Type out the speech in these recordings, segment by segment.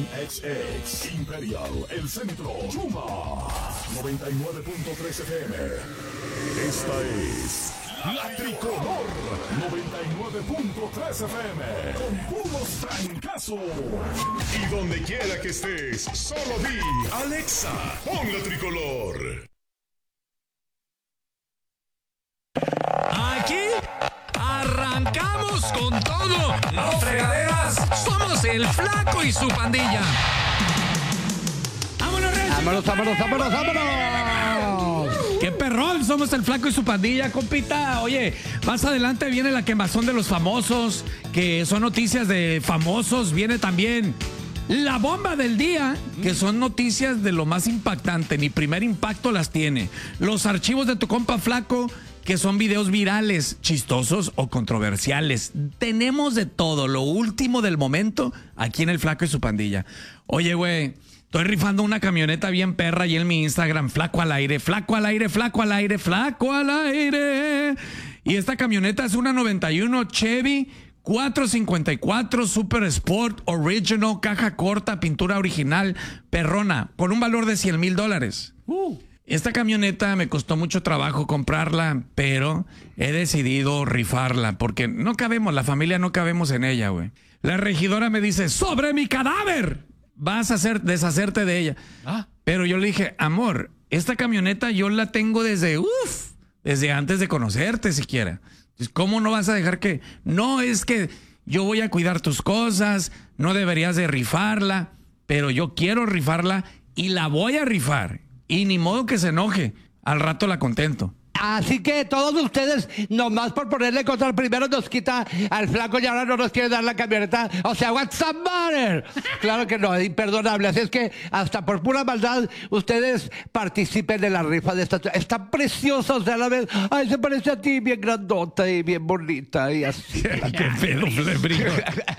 XX, Imperial, El Centro, Yuma, 99.3 FM. Esta es La Tricolor, 99.3 FM, con puros trancazos. Y donde quiera que estés, solo di, Alexa, pon La Tricolor. Aquí arrancamos con todo. No fregaderas. Somos el Flaco y su pandilla. ¡Vámonos, Reyes! ¡Vámonos! ¡Qué perrón! Somos el Flaco y su pandilla, compita. Oye, más adelante viene la quemazón de los famosos, que son noticias de famosos. Viene también la bomba del día, que son noticias de lo más impactante. Ni primer impacto las tiene. Los archivos de tu compa Flaco, que son videos virales, chistosos o controversiales. Tenemos de todo, lo último del momento, aquí en el Flaco y su pandilla. Oye, güey, estoy rifando una camioneta bien perra y en mi Instagram, Flaco al aire, Flaco al aire, Flaco al aire, Flaco al aire. Y esta camioneta es una 91 Chevy 454 Super Sport Original, caja corta, pintura original, perrona, con un valor de $100,000. Esta camioneta me costó mucho trabajo comprarla, pero he decidido rifarla porque no cabemos, la familia no cabemos en ella, güey. La regidora me dice, ¡sobre mi cadáver! Vas a deshacerte de ella. Pero yo le dije, amor, esta camioneta yo la tengo desde antes de conocerte siquiera. Entonces, ¿cómo no vas a dejar que...? No, es que yo voy a cuidar tus cosas, no deberías de rifarla, pero yo quiero rifarla y la voy a rifar. Y ni modo que se enoje. Al rato la contento. Así que todos ustedes, nomás por ponerle contra, primero nos quita al Flaco y ahora no nos quiere dar la camioneta. O sea, what's the matter? Claro que no, imperdonable. Así es que hasta por pura maldad, ustedes participen de la rifa de esta. Está preciosa, o sea, la vez. Ay, se parece a ti, bien grandota y bien bonita y así. ¡Qué pedo, brillo!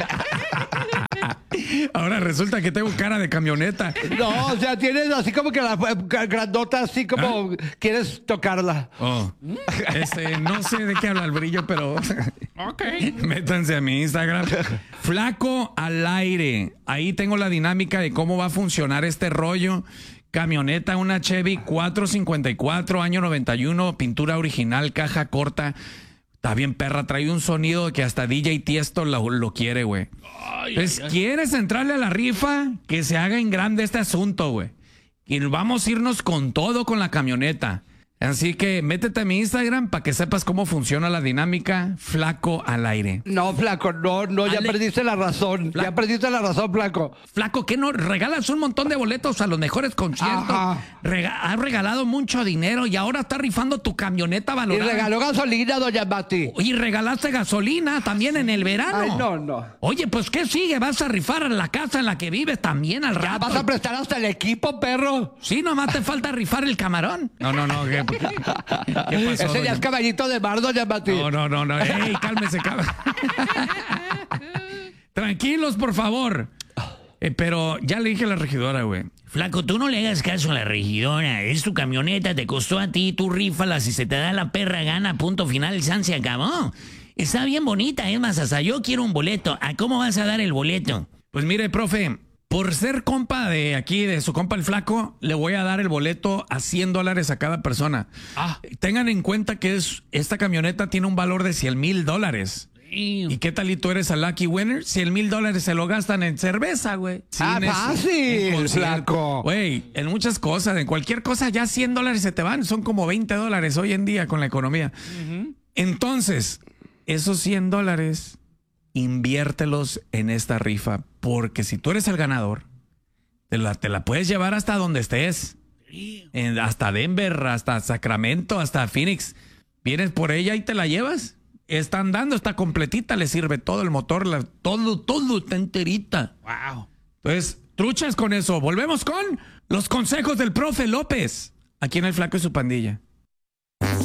Ahora resulta que tengo cara de camioneta. No, o sea, tienes así como que la grandota, así como quieres tocarla. No sé de qué habla el brillo, pero métanse a mi Instagram, Flaco al aire. Ahí tengo la dinámica de cómo va a funcionar este rollo. Camioneta, una Chevy 454, año 91, pintura original, caja corta. Está bien perra, trae un sonido que hasta DJ Tiesto lo quiere, güey. Entonces, ¿quieres entrarle a la rifa? Que se haga en grande este asunto, güey. Y vamos a irnos con todo con la camioneta. Así que métete a mi Instagram para que sepas cómo funciona la dinámica, Flaco al aire. No, Flaco, no, ya perdiste la razón. Ya perdiste la razón, Flaco. Flaco, ¿qué no? Regalas un montón de boletos a los mejores conciertos. Has regalado mucho dinero y ahora estás rifando tu camioneta valorada. Y regaló gasolina, doña Mati. Y regalaste gasolina también en el verano. Ay, no. Oye, pues, ¿qué sigue? ¿Vas a rifar la casa en la que vives también al rato? ¿Vas a prestar hasta el equipo, perro? Sí, nomás te falta rifar el camarón. No, ¿qué pasó, ese ya es caballito de mar, doña Mati. No. Ey, cálmese, Tranquilos, por favor. Pero ya le dije a la regidora, güey. Flaco, tú no le hagas caso a la regidora. Es tu camioneta, te costó a ti, tú rífala. Si se te da la perra gana, punto final, el san se acabó. Está bien bonita, es más, hasta yo quiero un boleto. ¿A cómo vas a dar el boleto? Pues mire, profe, por ser compa de aquí, de su compa el Flaco, le voy a dar el boleto a $100 a cada persona. Tengan en cuenta que esta camioneta tiene un valor de $100,000. ¿Y qué tal y tú eres el lucky winner? $100,000 se lo gastan en cerveza, güey. Fácil, Flaco. Güey, en muchas cosas, en cualquier cosa ya $100 se te van. Son como $20 hoy en día con la economía. Entonces, esos $100... inviértelos en esta rifa, porque si tú eres el ganador, te la puedes llevar hasta donde estés, hasta Denver, hasta Sacramento, hasta Phoenix. Vienes por ella y te la llevas. Está andando, está completita, le sirve todo el motor, todo está enterita. Wow. Entonces, truchas con eso. Volvemos con los consejos del profe López, aquí en el Flaco y su pandilla.